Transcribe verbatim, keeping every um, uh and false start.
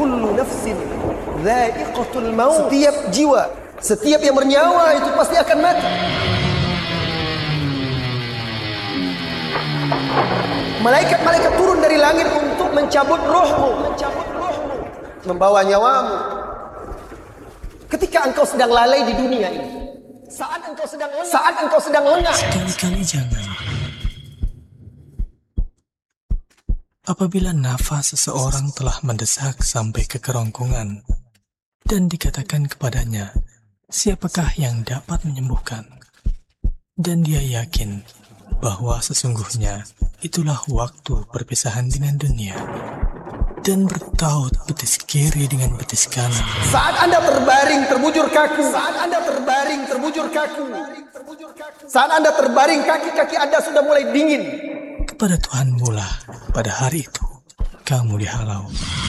kullu nafsin dha'iqatul maut. Setiap jiwa, setiap yang bernyawa itu pasti akan mati. Malaikat-malaikat turun dari langit untuk mencabut rohmu, mencabut rohmu, membawa nyawamu. Ketika engkau sedang lalai di dunia ini, saat engkau sedang lengah, saat engkau sedang lengah, sekali-kali jangan. Apabila nafas seseorang telah mendesak sampai ke kerongkongan dan dikatakan kepadanya, siapakah yang dapat menyembuhkan? Dan dia yakin bahwa sesungguhnya itulah waktu perpisahan dengan dunia, dan bertaut betis kiri dengan betis kanan. Saat Anda terbaring terbujur kaku, saat Anda terbaring terbujur kaku, saat Anda terbaring kaki-kaki Anda sudah mulai dingin. Kepada Tuhanmu lah pada hari itu kamu dihalau.